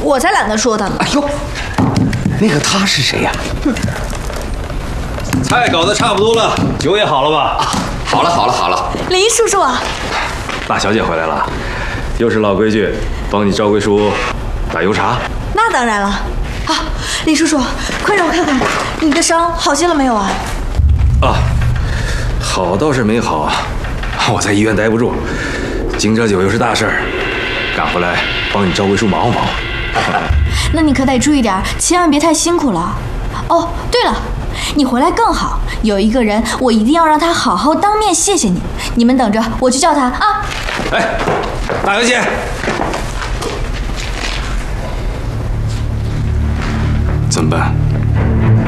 我才懒得说他呢。 哎呦，那个他是谁呀？ 菜搞得差不多了，酒也好了吧？ 好了， 林叔叔啊， 大小姐回来了，又是老规矩，帮你赵贵叔打油茶。 那当然了。啊，林叔叔，快让我看看你的伤好些了没有啊？ 啊，好倒是没好，我在医院待不住，敬这酒又是大事儿，赶回来帮你赵贵叔忙活忙活。 那你可得注意点，千万别太辛苦了。哦，对了，你回来更好，有一个人我一定要让他好好当面谢谢你。你们等着，我去叫他啊。 哎，大小姐， 怎么办？